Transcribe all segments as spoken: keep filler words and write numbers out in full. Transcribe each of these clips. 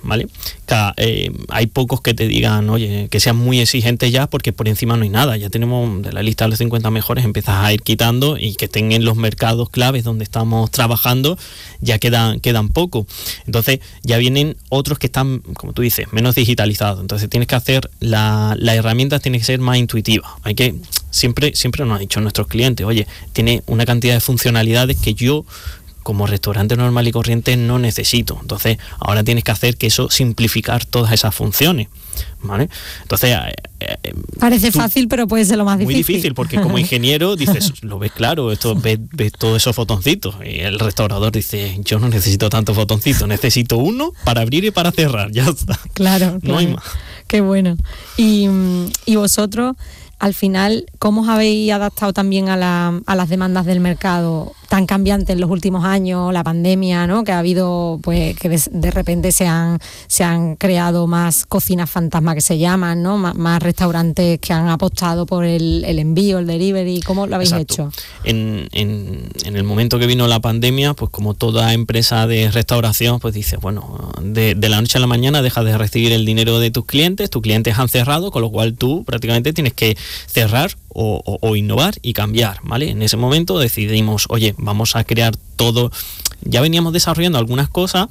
¿vale? Cada, eh, hay pocos que te digan, oye, que sean muy exigentes ya, porque por encima no hay nada. Ya tenemos de la lista de los cincuenta mejores, empiezas a ir quitando, y que estén en los mercados claves donde estamos trabajando, ya quedan, quedan poco. Entonces ya vienen otros que están, como tú dices, menos digitalizados. Entonces tienes que hacer, la, la herramienta tiene que ser más intuitiva. Hay que, siempre, siempre nos han dicho nuestros clientes, oye, tiene una cantidad de funcionalidades que yo, como restaurante normal y corriente, no necesito. Entonces ahora tienes que hacer que eso, simplificar todas esas funciones, ¿vale? Entonces eh, eh, parece tú, fácil, pero puede ser lo más difícil. Muy difícil, porque como ingeniero dices, lo ves claro, esto ves, ves todos esos fotoncitos, y el restaurador dice, yo no necesito tantos fotoncitos, necesito uno para abrir y para cerrar, ya está. Claro, no claro. hay más. Qué bueno. Y, y vosotros, al final, ¿cómo os habéis adaptado también a, la, a las demandas del mercado tan cambiantes en los últimos años, la pandemia, ¿no? Que ha habido, pues, que de, de repente se han, se han creado más cocinas fantasma, que se llaman, ¿no? Más, más restaurantes que han apostado por el, el envío, el delivery. ¿Cómo lo habéis Exacto. hecho? En, en, en el momento que vino la pandemia, pues como toda empresa de restauración, pues dice, bueno, de, de la noche a la mañana dejas de recibir el dinero de tus clientes, tus clientes han cerrado, con lo cual tú prácticamente tienes que cerrar o, o, o innovar y cambiar, ¿vale? En ese momento decidimos, oye, vamos a crear todo. Ya veníamos desarrollando algunas cosas,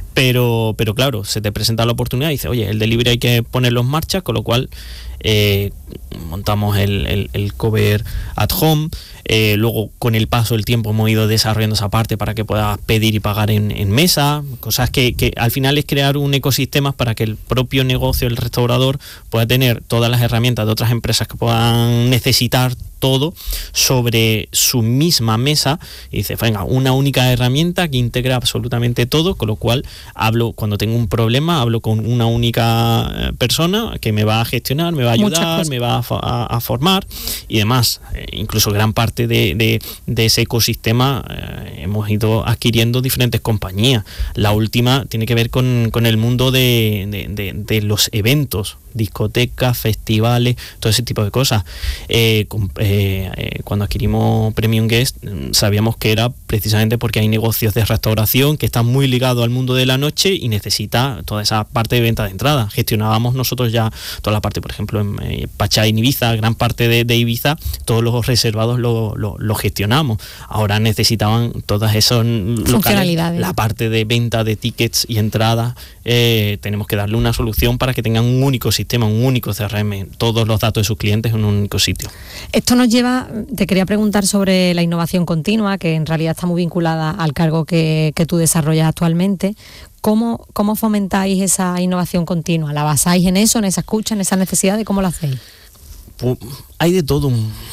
pero, pero claro, se te presenta la oportunidad y dice, oye, el delivery hay que ponerlo en marcha, con lo cual eh, montamos el, el, el cover at home. Eh, luego, con el paso del tiempo, hemos ido desarrollando esa parte para que puedas pedir y pagar en, en mesa, cosas que, que al final es crear un ecosistema para que el propio negocio, el restaurador, pueda tener todas las herramientas de otras empresas que puedan necesitar todo sobre su misma mesa, y dice, venga, una única herramienta que integra absolutamente todo, con lo cual hablo, cuando tengo un problema, hablo con una única persona que me va a gestionar, me va a ayudar, me va a, a, a formar y demás. Eh, incluso gran parte de, de, de ese ecosistema eh, hemos ido adquiriendo diferentes compañías. La última tiene que ver con, con el mundo de, de, de, de los eventos, discotecas, festivales, todo ese tipo de cosas. Eh, con, eh, eh, cuando adquirimos Premium Guest, sabíamos que era precisamente porque hay negocios de restauración que están muy ligados al mundo de la noche y necesita toda esa parte de venta de entrada. Gestionábamos nosotros ya toda la parte, por ejemplo, en eh, Pachá, en Ibiza, gran parte de, de Ibiza, todos los reservados lo, lo, lo gestionamos. Ahora necesitaban todas esas locales, la parte de venta de tickets y entradas. Eh, tenemos que darle una solución para que tengan un único sistema, un único C R M, todos los datos de sus clientes en un único sitio. Esto nos lleva, te quería preguntar sobre la innovación continua, que en realidad está muy vinculada al cargo que, que tú desarrollas actualmente. ¿Cómo, cómo fomentáis esa innovación continua? ¿La basáis en eso, en esa escucha, en esa necesidad de cómo lo hacéis? Pues, hay de todo,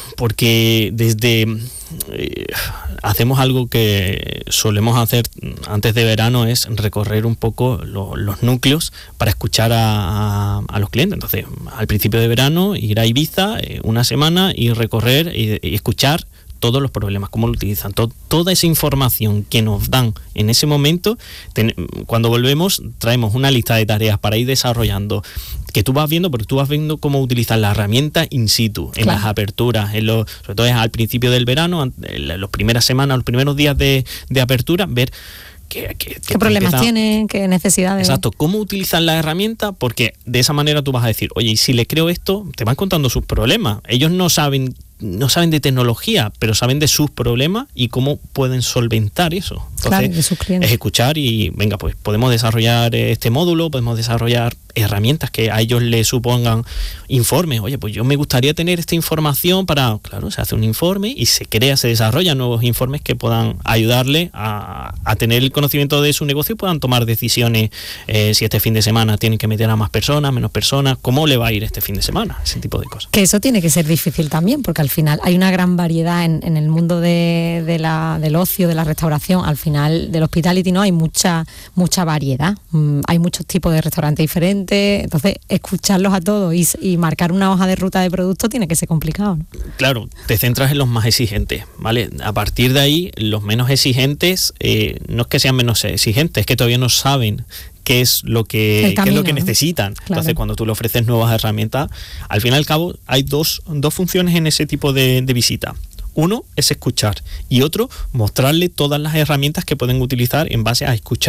porque desde eh, hacemos algo que solemos hacer antes de verano, es recorrer un poco lo, los núcleos para escuchar a, a, a los clientes. Entonces, al principio de verano, ir a Ibiza eh, una semana y recorrer y, y escuchar todos los problemas, cómo lo utilizan, to- toda esa información que nos dan en ese momento. Ten- cuando volvemos traemos una lista de tareas para ir desarrollando, que tú vas viendo, porque tú vas viendo cómo utilizan la herramienta in situ, en claro. las aperturas, en los, sobre todo al principio del verano, en las primeras semanas, los primeros días de, de apertura, ver ¿Qué, qué, qué problemas empieza, tienen? ¿Qué necesidades? Exacto, cómo utilizan la herramienta, porque de esa manera tú vas a decir, oye, y si le creo esto, te van contando sus problemas. Ellos no saben no saben de tecnología, pero saben de sus problemas y cómo pueden solventar eso. Entonces, claro, de sus clientes. Es escuchar y, venga, pues podemos desarrollar este módulo, podemos desarrollar herramientas que a ellos les supongan informes. Oye, pues yo me gustaría tener esta información para... Claro, se hace un informe y se crea, se desarrollan nuevos informes que puedan ayudarle a, a tener el conocimiento de su negocio y puedan tomar decisiones, eh, si este fin de semana tienen que meter a más personas, menos personas, cómo le va a ir este fin de semana, ese tipo de cosas. Que eso tiene que ser difícil también, porque al final hay una gran variedad en, en el mundo de, de la, del ocio, de la restauración. Al final del hospitality no hay mucha mucha variedad, mm, hay muchos tipos de restaurantes diferentes, entonces escucharlos a todos y, y marcar una hoja de ruta de producto tiene que ser complicado, ¿no? Claro, te centras en los más exigentes, ¿vale? A partir de ahí, los menos exigentes, eh, no es que sean menos exigentes, es que todavía no saben qué es lo que, camino, qué es lo que necesitan. Claro. Entonces, cuando tú le ofreces nuevas herramientas, al fin y al cabo hay dos, dos funciones en ese tipo de, de visita. Uno es escuchar y otro, mostrarle todas las herramientas que pueden utilizar en base a escuchar.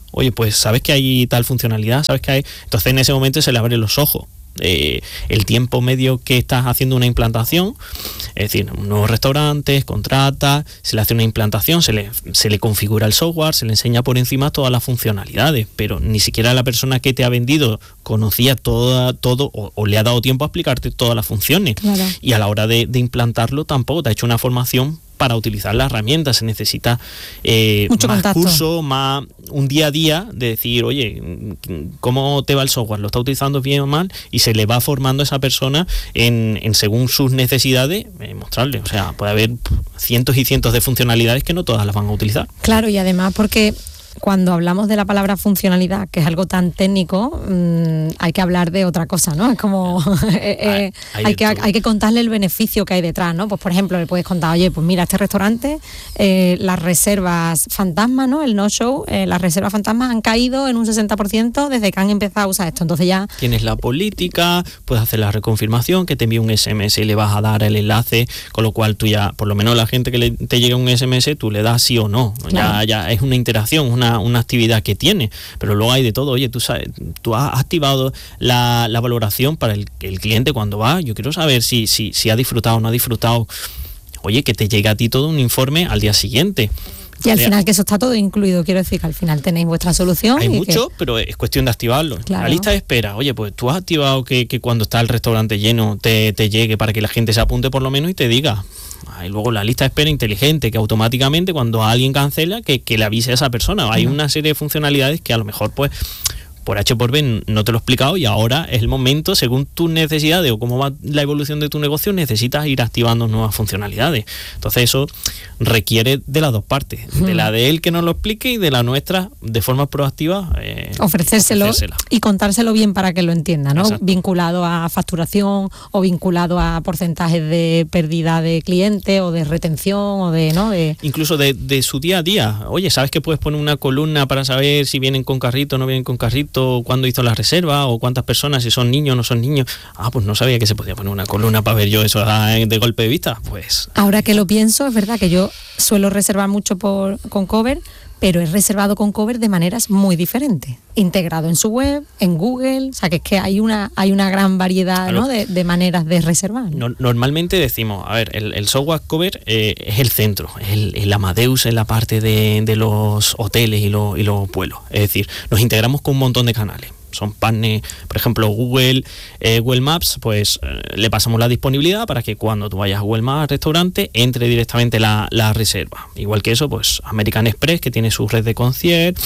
Oye, pues sabes que hay tal funcionalidad, sabes que hay... Entonces en ese momento se le abren los ojos. Eh, el tiempo medio que estás haciendo una implantación, es decir, un nuevo restaurante, contrata, se le hace una implantación, se le, se le configura el software, se le enseña por encima todas las funcionalidades, pero ni siquiera la persona que te ha vendido conocía toda, todo o, o le ha dado tiempo a explicarte todas las funciones. Claro. Y a la hora de, de implantarlo tampoco te ha hecho una formación para utilizar la herramienta. Se necesita eh, más contacto. curso, más un día a día de decir, oye, ¿cómo te va el software? ¿Lo está utilizando bien o mal? Y se le va formando a esa persona en, en según sus necesidades, eh, mostrarle. O sea, puede haber cientos y cientos de funcionalidades que no todas las van a utilizar. Claro, y además porque cuando hablamos de la palabra funcionalidad, que es algo tan técnico, mmm, hay que hablar de otra cosa, ¿no? Es como eh, eh, hay, hay, que, hay que contarle el beneficio que hay detrás, ¿no? Pues por ejemplo, le puedes contar, oye, pues mira, este restaurante, eh, las reservas fantasma, ¿no? El no-show, eh, las reservas fantasmas han caído en un sesenta por ciento desde que han empezado a usar esto. Entonces ya... Tienes la política, puedes hacer la reconfirmación, que te envíe un ese eme ese y le vas a dar el enlace, con lo cual tú ya, por lo menos la gente que le, te llega un ese eme ese, tú le das sí o no. Claro. Ya, ya es una interacción, una una actividad que tiene, pero luego hay de todo. Oye, tú sabes, tú has activado la, la valoración para el, el cliente cuando va. Yo quiero saber si, si, si ha disfrutado o no ha disfrutado. Oye, que te llegue a ti todo un informe al día siguiente. Y al final que eso está todo incluido, quiero decir que al final tenéis vuestra solución. Hay y mucho, que... pero es cuestión de activarlo. Claro. La lista de espera, oye, pues tú has activado que, que cuando está el restaurante lleno te, te llegue para que la gente se apunte por lo menos y te diga. Y luego la lista de espera inteligente, que automáticamente cuando alguien cancela, que, que le avise a esa persona. Hay uh-huh. una serie de funcionalidades que a lo mejor pues por H por B no te lo he explicado y ahora es el momento, según tus necesidades o cómo va la evolución de tu negocio, necesitas ir activando nuevas funcionalidades. Entonces eso requiere de las dos partes, uh-huh. de la de él que nos lo explique y de la nuestra de forma proactiva eh, ofrecérselo ofrecérsela. Y contárselo bien para que lo entienda, ¿no? Exacto. Vinculado a facturación o vinculado a porcentajes de pérdida de cliente o de retención o de, ¿no? De... Incluso de, de su día a día. Oye, ¿sabes que puedes poner una columna para saber si vienen con carrito o no vienen con carrito? Cuándo hizo la reserva o cuántas personas, si son niños o no son niños. Ah, pues no sabía que se podía poner una columna para ver yo eso de golpe de vista. Pues ahora que lo pienso, es verdad que yo suelo reservar mucho por, con Cover, pero he reservado con Cover de maneras muy diferentes, integrado en su web, en Google, o sea que es que hay una hay una gran variedad, claro. ¿no? de, de maneras de reservar, ¿no? No, normalmente decimos, a ver, el, el software Cover eh, es el centro, es el, el Amadeus en la parte de, de los hoteles y, lo, y los vuelos, es decir, nos integramos con un montón de canales. Son partners, por ejemplo, Google, eh, Google Maps, pues eh, le pasamos la disponibilidad para que cuando tú vayas a Google Maps al restaurante entre directamente la, la reserva. Igual que eso, pues American Express, que tiene su red de concierge,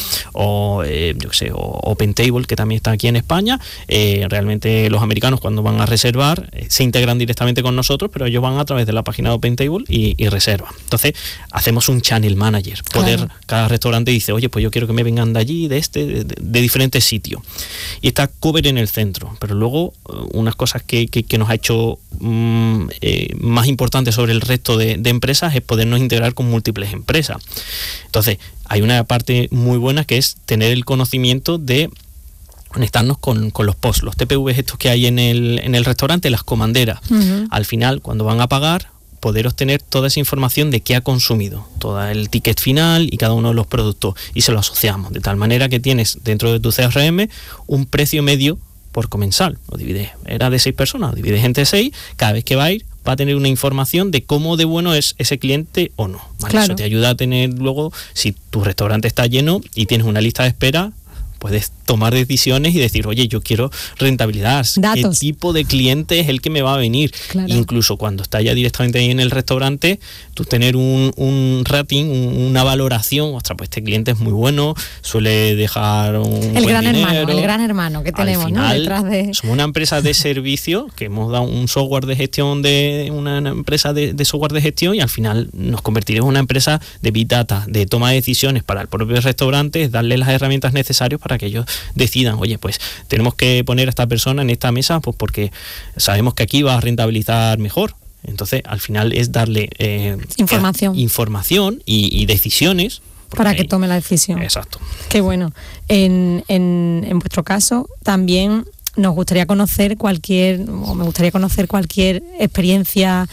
o eh, yo qué sé, o OpenTable, que también está aquí en España. Eh, realmente los americanos cuando van a reservar eh, se integran directamente con nosotros, pero ellos van a través de la página de OpenTable y, y reservan. Entonces hacemos un channel manager. Poder, claro. Cada restaurante dice, oye, pues yo quiero que me vengan de allí, de este, de, de, de diferentes sitios. Y está Cover en el centro, pero luego unas cosas que, que, que nos ha hecho mmm, eh, más importantes sobre el resto de, de empresas es podernos integrar con múltiples empresas. Entonces hay una parte muy buena que es tener el conocimiento de conectarnos con, con los P O S, los T P Vs estos que hay en el, en el restaurante, las comanderas. Uh-huh. Al final, cuando van a pagar, poder obtener toda esa información de qué ha consumido, todo el ticket final y cada uno de los productos, y se lo asociamos, de tal manera que tienes dentro de tu C R M un precio medio por comensal. Lo divides, era de seis personas, lo divides entre seis, cada vez que va a ir va a tener una información de cómo de bueno es ese cliente o no. ¿Vale? Claro. Eso te ayuda a tener luego, si tu restaurante está lleno y tienes una lista de espera, puedes tomar decisiones y decir, oye, yo quiero rentabilidad, datos. ¿Qué tipo de cliente es el que me va a venir? Claro. Incluso cuando está ya directamente ahí en el restaurante, tú tener un, un rating, un, una valoración, ostras, pues este cliente es muy bueno, suele dejar un el buen gran dinero. hermano, el gran hermano que tenemos, final, ¿no? Detrás de... Somos una empresa de servicio que hemos dado un software de gestión de una, una empresa de, de software de gestión y al final nos convertiremos en una empresa de Big Data, de toma de decisiones para el propio restaurante, darle las herramientas necesarias para que ellos decidan, oye, pues tenemos que poner a esta persona en esta mesa pues porque sabemos que aquí va a rentabilizar mejor. Entonces, al final es darle eh, información, información y, y decisiones para que tome la decisión. Exacto. Qué bueno. En, en, en vuestro caso, también nos gustaría conocer cualquier, o me gustaría conocer cualquier experiencia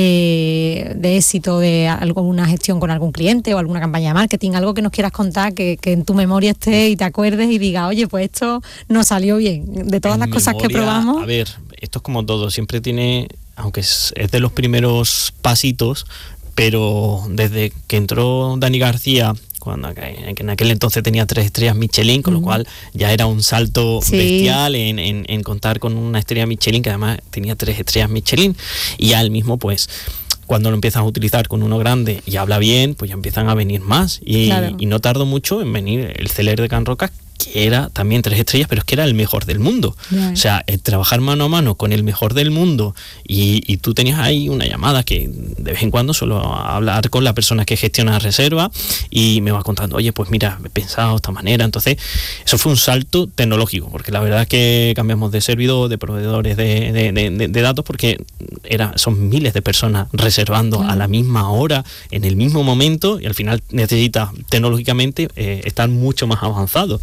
de, de éxito de alguna gestión con algún cliente o alguna campaña de marketing, algo que nos quieras contar, que, que en tu memoria esté y te acuerdes y digas, oye, pues esto nos salió bien. De todas en las cosas memoria, que probamos. A ver, esto es como todo, siempre tiene, aunque es, es de los primeros pasitos, pero desde que entró Dani García, cuando en aquel entonces tenía tres estrellas Michelin, con lo cual ya era un salto sí. bestial en, en, en contar con una estrella Michelin, que además tenía tres estrellas Michelin, y ya él mismo, pues, cuando lo empiezas a utilizar con uno grande y habla bien, pues ya empiezan a venir más, y, claro. y no tardó mucho en venir el Celer de Can Roca, que era también tres estrellas, pero es que era el mejor del mundo. Yeah. O sea, el trabajar mano a mano con el mejor del mundo, y, y tú tenías ahí una llamada que de vez en cuando suelo hablar con la persona que gestiona la reserva y me va contando, oye, pues mira, he pensado de esta manera. Entonces, eso fue un salto tecnológico, porque la verdad es que cambiamos de servidor, de proveedores de, de, de, de datos, porque era, son miles de personas reservando yeah. a la misma hora, en el mismo momento, y al final necesitas tecnológicamente eh, estar mucho más avanzado.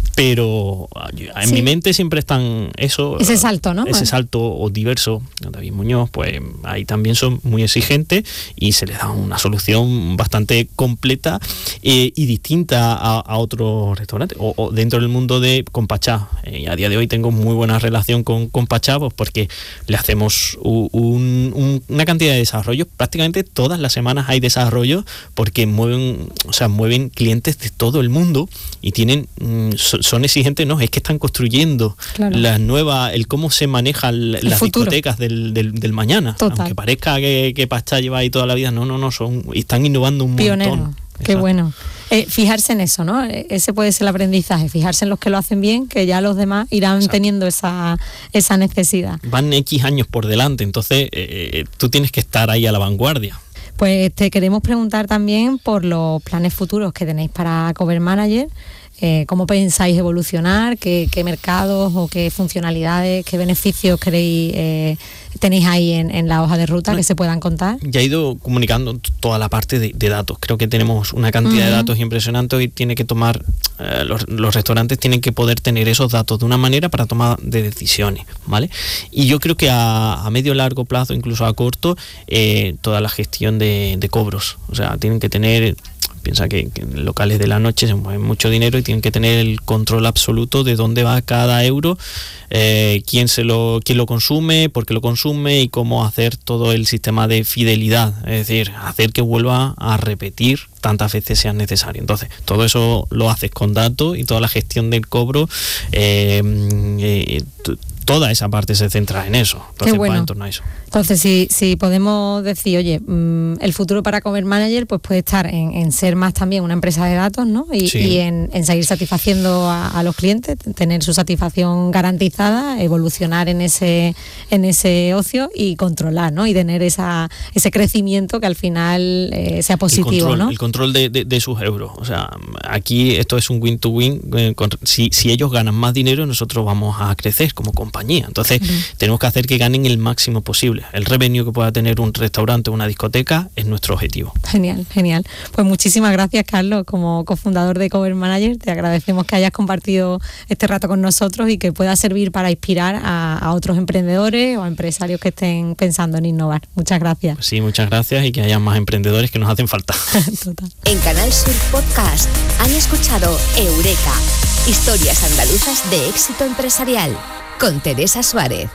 Pero en sí. mi mente siempre están eso, ese salto, ¿no? Ese salto o diverso. David Muñoz, pues ahí también son muy exigentes y se les da una solución bastante completa eh, y distinta a, a otros restaurantes. O, o dentro del mundo de Compachá. Eh, a día de hoy tengo muy buena relación con Compachá, pues porque le hacemos un, un, una cantidad de desarrollos. Prácticamente todas las semanas hay desarrollos, porque mueven, o sea, mueven clientes de todo el mundo y tienen son exigentes, no, es que están construyendo claro. la nueva, el cómo se manejan las futuro. discotecas del, del, del mañana. Total. Aunque parezca que, que Pachá lleva ahí toda la vida, no, no, no, son, están innovando un Pionero. montón. Qué Exacto. bueno. Eh, fijarse en eso, ¿no? Ese puede ser el aprendizaje, fijarse en los que lo hacen bien, que ya los demás irán Exacto. teniendo esa, esa necesidad. Van X años por delante, entonces eh, tú tienes que estar ahí a la vanguardia. Pues te queremos preguntar también por los planes futuros que tenéis para Cover Manager. Eh, ¿Cómo pensáis evolucionar? ¿Qué, qué mercados o qué funcionalidades, qué beneficios queréis eh, tenéis ahí en, en la hoja de ruta que se puedan contar? Ya he ido comunicando toda la parte de, de datos. Creo que tenemos una cantidad uh-huh. de datos impresionante y tiene que tomar eh, los, los restaurantes tienen que poder tener esos datos de una manera para tomar de decisiones, ¿vale? Y yo creo que a, a medio largo plazo, incluso a corto, eh, toda la gestión de, de cobros, o sea, tienen que tener. Piensa que, que en locales de la noche se mueve mucho dinero y tienen que tener el control absoluto de dónde va cada euro, eh, quién se lo quién lo consume, por qué lo consume y cómo hacer todo el sistema de fidelidad, es decir, hacer que vuelva a repetir tantas veces sea necesario. Entonces, todo eso lo haces con datos y toda la gestión del cobro, eh, eh, t- toda esa parte se centra en eso. Entonces, Qué bueno. va en torno a eso. Entonces, si, si podemos decir, oye, mmm, el futuro para Cover Manager pues puede estar en, en ser más también una empresa de datos, ¿no? Y, sí. y en, en seguir satisfaciendo a, a los clientes, tener su satisfacción garantizada, evolucionar en ese en ese ocio y controlar, ¿no? Y tener esa ese crecimiento que al final eh, sea positivo, el control, ¿no? El control de, de, de sus euros. O sea, aquí esto es un win to win. Eh, con, si, si ellos ganan más dinero, nosotros vamos a crecer como compañía. Entonces, uh-huh. tenemos que hacer que ganen el máximo posible. El revenue que pueda tener un restaurante o una discoteca es nuestro objetivo. Genial, genial. Pues muchísimas gracias, Carlos, como cofundador de Cover Manager. Te agradecemos que hayas compartido este rato con nosotros y que pueda servir para inspirar a, a otros emprendedores o a empresarios que estén pensando en innovar. Muchas gracias. Pues sí, muchas gracias y que haya más emprendedores que nos hacen falta. Total. En Canal Sur Podcast han escuchado Eureka, historias andaluzas de éxito empresarial, con Teresa Suárez.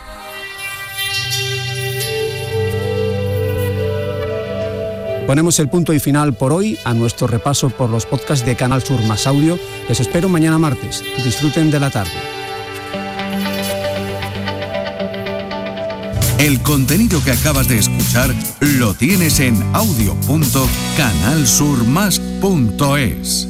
Ponemos el punto y final por hoy a nuestro repaso por los podcasts de Canal Sur más Audio. Les espero mañana martes. Disfruten de la tarde. El contenido que acabas de escuchar lo tienes en audio punto canal sur más punto es.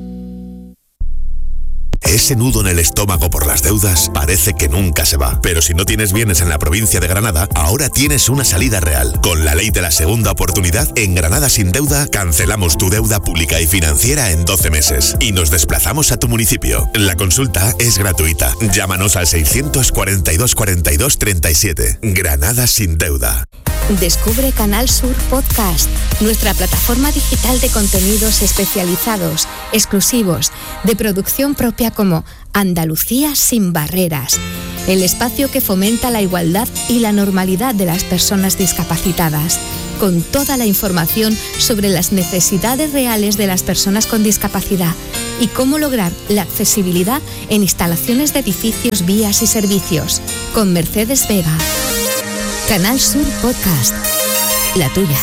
Ese nudo en el estómago por las deudas parece que nunca se va. Pero si no tienes bienes en la provincia de Granada, ahora tienes una salida real. Con la ley de la segunda oportunidad, en Granada Sin Deuda, cancelamos tu deuda pública y financiera en doce meses. Y nos desplazamos a tu municipio. La consulta es gratuita. Llámanos al seiscientos cuarenta y dos cuarenta y dos treinta y siete. Granada Sin Deuda. Descubre Canal Sur Podcast, nuestra plataforma digital de contenidos especializados, exclusivos, de producción propia como Andalucía sin barreras, el espacio que fomenta la igualdad y la normalidad de las personas discapacitadas, con toda la información sobre las necesidades reales de las personas con discapacidad y cómo lograr la accesibilidad en instalaciones de edificios, vías y servicios, con Mercedes Vega. Canal Sur Podcast, la tuya.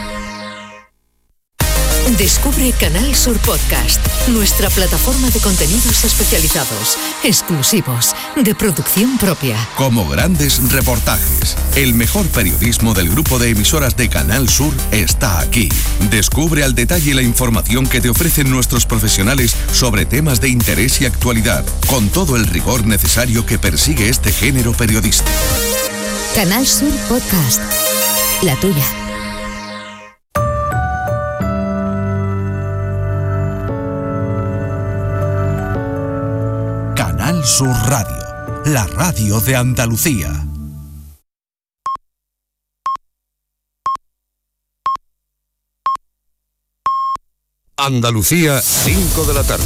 Descubre Canal Sur Podcast, nuestra plataforma de contenidos especializados, exclusivos, de producción propia. Como grandes reportajes, el mejor periodismo del grupo de emisoras de Canal Sur está aquí. Descubre al detalle la información que te ofrecen nuestros profesionales sobre temas de interés y actualidad, con todo el rigor necesario que persigue este género periodístico. Canal Sur Podcast, la tuya. Canal Sur Radio, la radio de Andalucía. Andalucía, cinco de la tarde.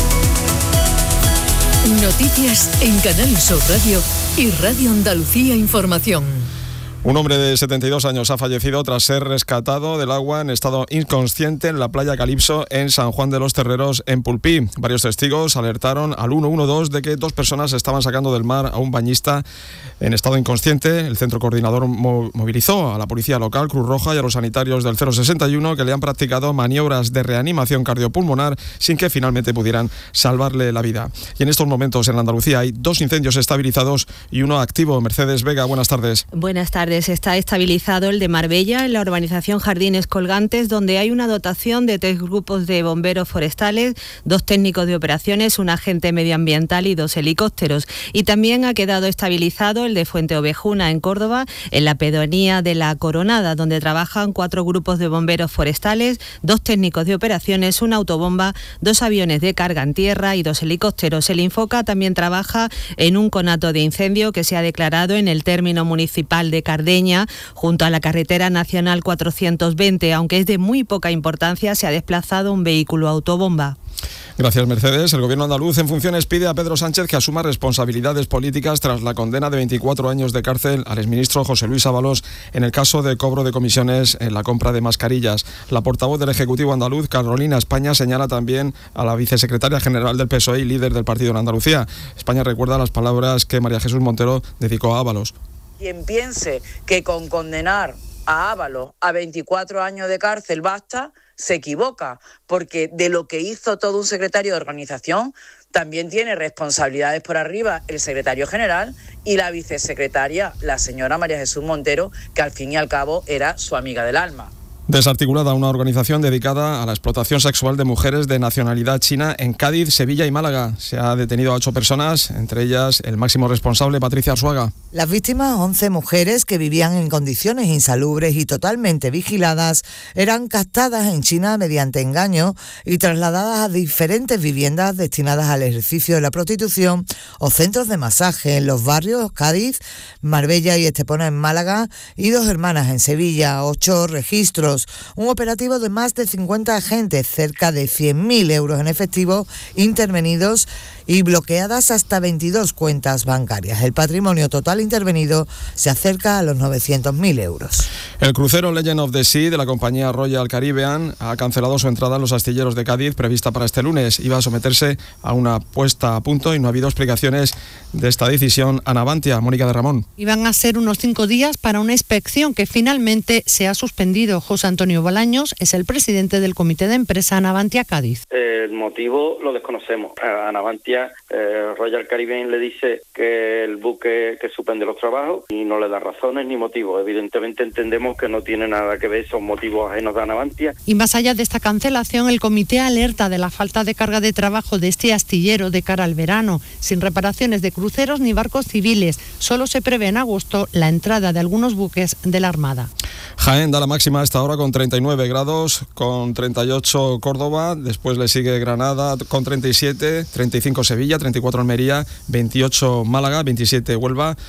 Noticias en Canal Sur Radio y Radio Andalucía Información. Un hombre de setenta y dos años ha fallecido tras ser rescatado del agua en estado inconsciente en la playa Calipso en San Juan de los Terreros, en Pulpí. Varios testigos alertaron al uno uno dos de que dos personas estaban sacando del mar a un bañista en estado inconsciente. El centro coordinador mo- movilizó a la policía local, Cruz Roja y a los sanitarios del cero sesenta y uno que le han practicado maniobras de reanimación cardiopulmonar sin que finalmente pudieran salvarle la vida. Y en estos momentos en Andalucía hay dos incendios estabilizados y uno activo. Mercedes Vega, buenas tardes. Buenas tardes. Está estabilizado el de Marbella, en la urbanización Jardines Colgantes, donde hay una dotación de tres grupos de bomberos forestales, dos técnicos de operaciones, un agente medioambiental y dos helicópteros. Y también ha quedado estabilizado el de Fuente Ovejuna, en Córdoba, en la pedanía de La Coronada, donde trabajan cuatro grupos de bomberos forestales, dos técnicos de operaciones, una autobomba, dos aviones de carga en tierra y dos helicópteros. El Infoca también trabaja en un conato de incendio que se ha declarado en el término municipal de Cardeña, junto a la carretera nacional cuatrocientos veinte, aunque es de muy poca importancia, se ha desplazado un vehículo autobomba. Gracias, Mercedes. El gobierno andaluz en funciones pide a Pedro Sánchez que asuma responsabilidades políticas tras la condena de veinticuatro años de cárcel al exministro José Luis Ábalos en el caso de cobro de comisiones en la compra de mascarillas. La portavoz del Ejecutivo andaluz, Carolina España, señala también a la vicesecretaria general del P S O E y líder del partido en Andalucía. España recuerda las palabras que María Jesús Montero dedicó a Ábalos. Quien piense que con condenar a Ábalos a veinticuatro años de cárcel basta, se equivoca, porque de lo que hizo todo un secretario de organización también tiene responsabilidades por arriba el secretario general y la vicesecretaria, la señora María Jesús Montero, que al fin y al cabo era su amiga del alma. Desarticulada una organización dedicada a la explotación sexual de mujeres de nacionalidad china en Cádiz, Sevilla y Málaga. Se ha detenido a ocho personas, entre ellas el máximo responsable, Patricia Arzuaga. Las víctimas, once mujeres que vivían en condiciones insalubres y totalmente vigiladas, eran captadas en China mediante engaño y trasladadas a diferentes viviendas destinadas al ejercicio de la prostitución o centros de masaje en los barrios Cádiz, Marbella y Estepona en Málaga y Dos Hermanas en Sevilla. Ocho registros. Un operativo de más de cincuenta agentes, cerca de cien mil euros en efectivo intervenidos y bloqueadas hasta veintidós cuentas bancarias. El patrimonio total intervenido se acerca a los novecientos mil euros. El crucero Legend of the Sea de la compañía Royal Caribbean ha cancelado su entrada en los astilleros de Cádiz prevista para este lunes. Iba a someterse a una puesta a punto y no ha habido explicaciones de esta decisión a Navantia. Mónica de Ramón. Iban a ser unos cinco días para una inspección que finalmente se ha suspendido. José Antonio Bolaños es el presidente del comité de empresa Navantia Cádiz. El motivo lo desconocemos. A Navantia eh, Royal Caribbean le dice que el buque que suspende los trabajos y no le da razones ni motivos. Evidentemente entendemos que no tiene nada que ver esos motivos ajenos a Navantia. Y más allá de esta cancelación, el comité alerta de la falta de carga de trabajo de este astillero de cara al verano, sin reparaciones de cruceros ni barcos civiles. Solo se prevé en agosto la entrada de algunos buques de la Armada. Jaén da la máxima a esta hora con treinta y nueve grados, con treinta y ocho Córdoba, después le sigue Granada con treinta y siete, treinta y cinco Sevilla, treinta y cuatro Almería, veintiocho Málaga, veintisiete Huelva,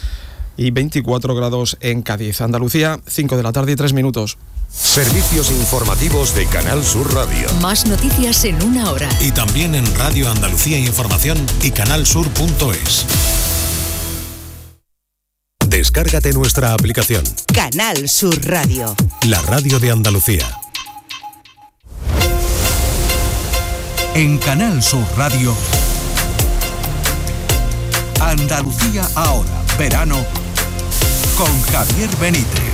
y veinticuatro grados en Cádiz. Andalucía, cinco de la tarde y tres minutos. Servicios informativos de Canal Sur Radio. Más noticias en una hora. Y también en Radio Andalucía Información y canalsur punto es. Descárgate nuestra aplicación. Canal Sur Radio. La radio de Andalucía. En Canal Sur Radio, Andalucía ahora, verano, con Javier Benítez.